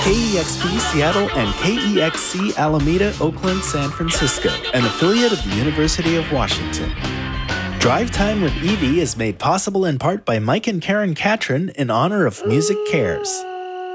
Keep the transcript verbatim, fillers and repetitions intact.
K E X P Seattle and K E X C Alameda, Oakland, San Francisco, an affiliate of the University of Washington. Drive Time with Evie is made possible in part by Mike and Karen Catron in honor of Music Cares.